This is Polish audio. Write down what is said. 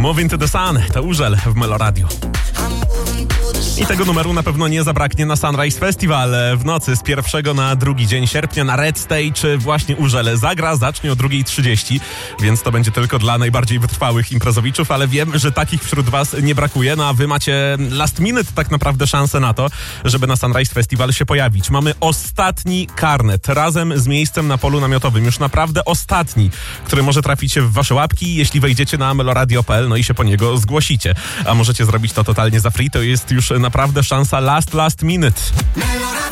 Moving to the Sun, to Urzel w Meloradio. I tego numeru na pewno nie zabraknie na Sunrise Festival w nocy z 1 na 2 dzień sierpnia na Red Stage właśnie Urzel zacznie o 2:30, więc to będzie tylko dla najbardziej wytrwałych imprezowiczów, ale wiem, że takich wśród was nie brakuje, no a wy macie last minute tak naprawdę szansę na to, żeby na Sunrise Festival się pojawić. Mamy ostatni karnet razem z miejscem na polu namiotowym, już naprawdę ostatni, który może trafić się w wasze łapki, jeśli wejdziecie na meloradio.pl, no i się po niego zgłosicie. A możecie zrobić to totalnie za free, to jest już naprawdę szansa last minute.